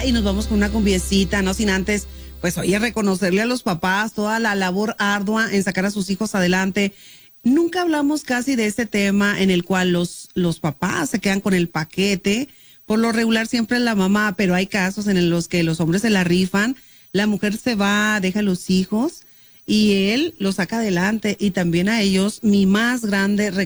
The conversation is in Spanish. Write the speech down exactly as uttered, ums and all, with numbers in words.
y nos vamos con una cumbiecita, no sin antes, pues oye, reconocerle a los papás toda la labor ardua en sacar a sus hijos adelante. Nunca hablamos casi de este tema en el cual los, los papás se quedan con el paquete. Por lo regular siempre es la mamá, pero hay casos en los que los hombres se la rifan, la mujer se va, deja a los hijos y él los saca adelante. Y también a ellos, mi más grande